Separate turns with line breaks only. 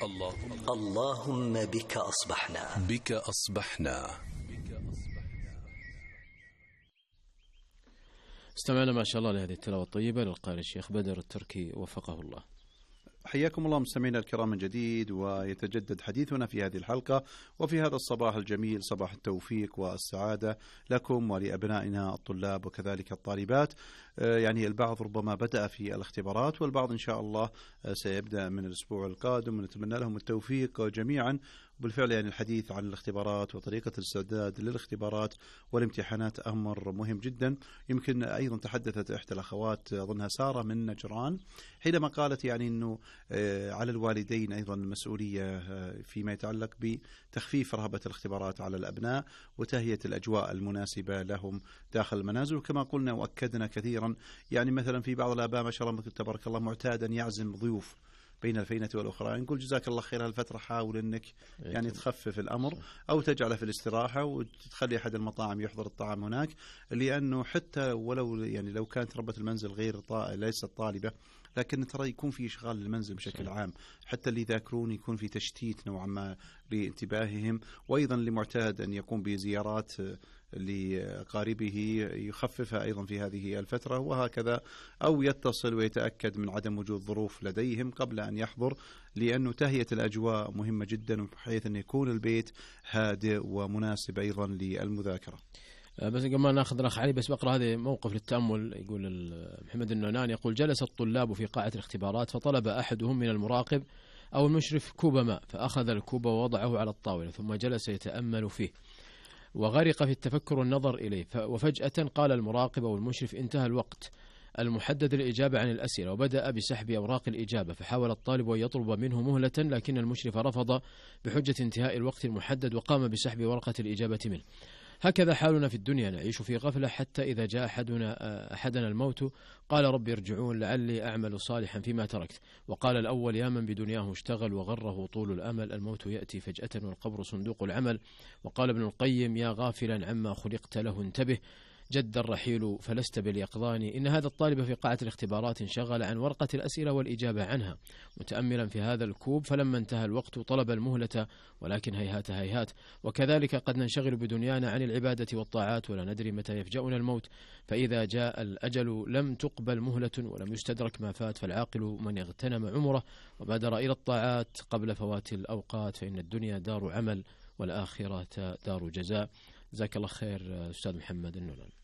اللهم بك أصبحنا.
بك أصبحنا.
استمعنا ما شاء الله لهذه التلاوة الطيبة للقارئ الشيخ بدر التركي وفقه الله.
حياكم الله مستمعينا الكرام من جديد، ويتجدد حديثنا في هذه الحلقة وفي هذا الصباح الجميل، صباح التوفيق والسعادة لكم ولأبنائنا الطلاب وكذلك الطالبات. يعني البعض ربما بدأ في الاختبارات، والبعض إن شاء الله سيبدأ من الأسبوع القادم، ونتمنى لهم التوفيق جميعا. بالفعل يعني الحديث عن الاختبارات وطريقة الاستعداد للاختبارات والامتحانات أمر مهم جدا. يمكن أيضا تحدثت إحدى الأخوات أظنها سارة من نجران حينما قالت يعني أنه على الوالدين أيضا المسؤولية فيما يتعلق بتخفيف رهبة الاختبارات على الأبناء وتهيئة الأجواء المناسبة لهم داخل المنازل. وكما قلنا وأكدنا كثيرا، يعني مثلا في بعض الآباء ما شاء الله تبارك الله معتاد أن يعزم ضيوف بين الفينة والأخرى، نقول جزاك الله خير هالفترة حاول أنك يعني تخفف الأمر أو تجعله في الاستراحة وتخلي أحد المطاعم يحضر الطعام هناك، لأنه حتى ولو يعني لو كانت ربة المنزل ليست طالبة، لكن ترى يكون في إشغال للمنزل بشكل عام، حتى اللي يذاكرون يكون في تشتيت نوعا ما لانتباههم. وأيضا لمعتاد أن يقوم بزيارات لقاربه يخففها أيضا في هذه الفترة، وهكذا أو يتصل ويتأكد من عدم وجود ظروف لديهم قبل أن يحضر، لأنه تهيئة الأجواء مهمة جدا بحيث أن يكون البيت هادئ ومناسب أيضا للمذاكرة.
بس قبل ما ناخذ الأخ علي بس بقرأ هذا موقف للتأمل. يقول محمد النونان يقول: جلس الطلاب في قاعة الاختبارات فطلب أحدهم من المراقب أو المشرف كوب ماء، فأخذ الكوب ووضعه على الطاولة ثم جلس يتأمل فيه وغرق في التفكر والنظر إليه. وفجأة قال المراقب أو المشرف: انتهى الوقت المحدد للإجابة عن الأسئلة، وبدأ بسحب أوراق الإجابة. فحاول الطالب أن يطلب منه مهلة، لكن المشرف رفض بحجة انتهاء الوقت المحدد وقام بسحب ورقة الإجابة منه. هكذا حالنا في الدنيا، نعيش في غفلة حتى إذا جاء أحدنا الموت قال: رب ارجعون لعلي أعمل صالحا فيما تركت. وقال الأول: يا من بدنياه اشتغل وغره طول الأمل، الموت يأتي فجأة والقبر صندوق العمل. وقال ابن القيم: يا غافلا عما خلقت له انتبه، جد الرحيل فلست باليقظان. إن هذا الطالب في قاعة الاختبارات انشغل عن ورقة الأسئلة والإجابة عنها متأملا في هذا الكوب، فلما انتهى الوقت طلب المهلة، ولكن هيهات هيهات. وكذلك قد ننشغل بدنيانا عن العبادة والطاعات ولا ندري متى يفجأنا الموت، فإذا جاء الأجل لم تقبل مهلة ولم يستدرك ما فات. فالعاقل من اغتنم عمره وبادر إلى الطاعات قبل فوات الأوقات، فإن الدنيا دار عمل والآخرة دار جزاء. جزاك الله خير أستاذ محمد النونان.